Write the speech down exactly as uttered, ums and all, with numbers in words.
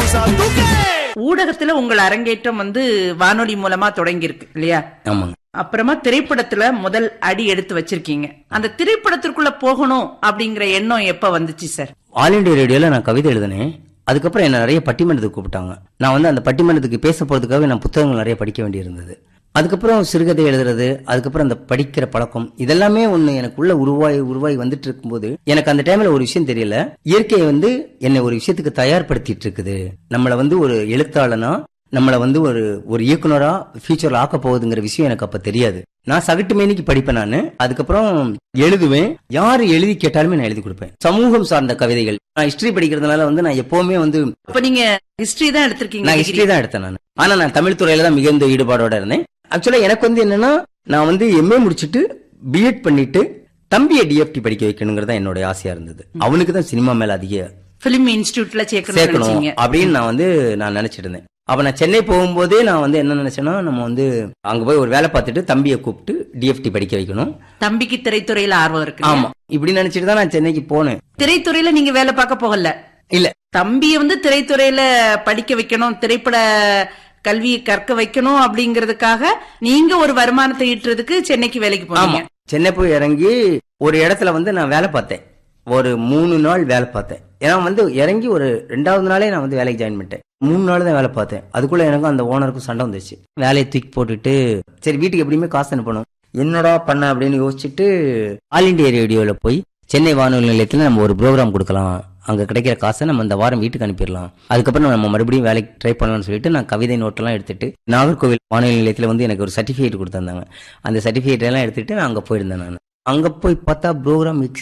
ஊடகத்துல உங்கள் அரங்கேற்றம் வந்து வானொலி மூலமா தொடங்கி இருக்கு இல்லையா? ஆமாங்க. அப்புறமா திரைப்படத்துல முதல் அடி எடுத்து வச்சிருக்கீங்க. அந்த திரைப்படத்திற்குள்ள போகணும் அப்படிங்கிற எண்ணம் எப்ப வந்துச்சு சார்? ஆல் இண்டியா ரேடியோல நான் கவிதை எழுதினேன். அதுக்கப்புறம் என்ன நிறைய பட்டிமன்றத்துக்கு கூப்பிட்டாங்க. நான் வந்து அந்த பட்டிமன்றத்துக்கு பேச போறதுக்காக நான் புத்தகங்கள் நிறைய படிக்க வேண்டியிருந்தது. அதுக்கப்புறம் சிறுகதை எழுதுறது, அதுக்கப்புறம் அந்த படிக்கிற பழக்கம், இதெல்லாமே ஒண்ணு எனக்குள்ள உருவாய் உருவாய் வந்துட்டு இருக்கும்போது எனக்கு அந்த டைம்ல ஒரு விஷயம் தெரியல. இயற்கை வந்து என்னை ஒரு விஷயத்துக்கு தயார்படுத்திட்டு இருக்குது. நம்மள வந்து ஒரு எழுத்தாளனா, நம்மள வந்து ஒரு ஒரு இயக்குனரா ஃபியூச்சர்ல ஆக்க போகுதுங்கிற விஷயம் எனக்கு அப்ப தெரியாது. நான் சகட்டு மேனிக்கு படிப்பேன். நானு அதுக்கப்புறம் எழுதுவேன். யாரு எழுதி கேட்டாலுமே நான் எழுதி கொடுப்பேன். சமூகம் சார்ந்த கவிதைகள். நான் ஹிஸ்டரி படிக்கிறதுனால வந்து நான் எப்பவுமே வந்து அப்ப நீங்க ஹிஸ்டரி தான் எடுத்திருக்கீங்க? நான் ஹிஸ்டரி தான் எடுத்தேன். நான் ஆனா நான் தமிழ் துறையில தான் மிகுந்த ஈடுபாடோட இருந்தேன். ஆக்சுவலா எனக்கு வந்து என்னன்னா, நான் வந்து எம்ஏ முடிச்சுட்டு பிஎட் பண்ணிட்டு தம்பியை டிஎஃப்டி படிக்க வைக்கணுங்கிறதா என்னோட ஆசையா இருந்தது. அவனுக்கு தான் சினிமா மேல அதிக பிலிம் இன்ஸ்டிடியூட்ல சேர்க்கணும் அப்படின்னு நான் வந்து நான் நினைச்சிட்டு இருந்தேன். அப்ப நான் சென்னை போகும்போதே நான் வந்து என்ன நினைச்சேன்னா, நம்ம வந்து அங்க போய் ஒரு வேலை பார்த்துட்டு தம்பியை கூப்பிட்டு டிஎஃப்டி படிக்க வைக்கணும். தம்பிக்கு திரைத்துறையில ஆர்வம் இருக்கு. ஆமா, இப்படி நினைச்சிட்டு தான் நான் சென்னைக்கு போனேன். திரைத்துறையில நீங்க வேலை பார்க்க போகல? இல்ல, தம்பியை வந்து திரைத்துறையில படிக்க வைக்கணும், திரைப்பட கல்வியை கற்க வைக்கணும் அப்படிங்கறதுக்காக நீங்க ஒரு வருமானத்தை ஈட்டுறதுக்கு சென்னைக்கு வேலைக்கு போனீங்க. சென்னை போய் இறங்கி ஒரு இடத்துல வந்து நான் வேலை பார்த்தேன். ஒரு மூணு நாள் வேலை பார்த்தேன். ஏன்னா வந்து இறங்கி ஒரு ரெண்டாவது நாளே நான் வந்து வேலைக்கு ஜாயின் பண்ணிட்டேன். மூணு நாள் தான் வேலை பார்த்தேன். அதுக்குள்ள எனக்கும் அந்த ஓனருக்கும் சண்டை வந்துச்சு. வேலையை தூக்கி போட்டுட்டு சரி வீட்டுக்கு எப்படியுமே காசு அனுப்பணும், என்னடா பண்ண அப்படின்னு யோசிச்சுட்டு ஆல் இண்டியா ரேடியோல போய் சென்னை வானொலி நிலையத்துல நம்ம ஒரு ப்ரோக்ராம் கொடுக்கலாம், அங்க கிடைக்கிற காசை நம்ம இந்த வாரம் வீட்டுக்கு அனுப்பிடலாம், அதுக்கப்புறம் நம்ம மறுபடியும் வேலைக்கு ட்ரை பண்ணலாம்னு சொல்லிட்டு நான் கவிதை நோட்டெல்லாம் எடுத்துட்டு நாகர்கோவில் வானொலி நிலையத்துல வந்து எனக்கு ஒரு சர்டிபிகேட் கொடுத்திருந்தாங்க. அந்த சர்டிபிகேட் எல்லாம் எடுத்துட்டு நான் அங்க போயிருந்தேன். நான் அங்க போய் பார்த்தா ப்ரோக்ராம்